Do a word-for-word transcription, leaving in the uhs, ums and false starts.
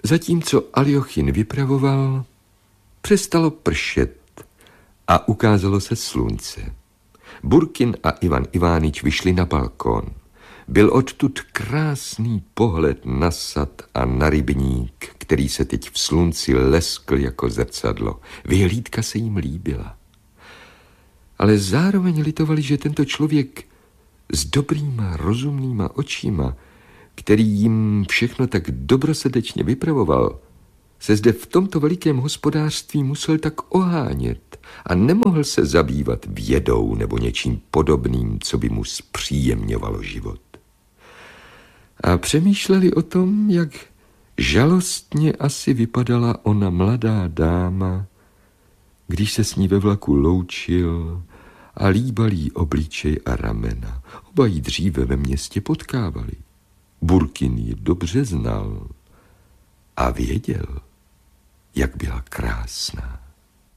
Zatímco Aljochin vypravoval, přestalo pršet a ukázalo se slunce. Burkin a Ivan Ivánič vyšli na balkón. Byl odtud krásný pohled na sad a na rybník, který se teď v slunci leskl jako zrcadlo. Vyhlídka se jim líbila. Ale zároveň litovali, že tento člověk s dobrýma, rozumnýma očima, který jim všechno tak dobrosrdečně vypravoval, se zde v tomto velikém hospodářství musel tak ohánět a nemohl se zabývat vědou nebo něčím podobným, co by mu zpříjemňovalo život. A přemýšleli o tom, jak žalostně asi vypadala ona mladá dáma, když se s ní ve vlaku loučil a líbal jí obličej a ramena. Oba jí dříve ve městě potkávali. Burkin ji dobře znal a věděl, jak byla krásná.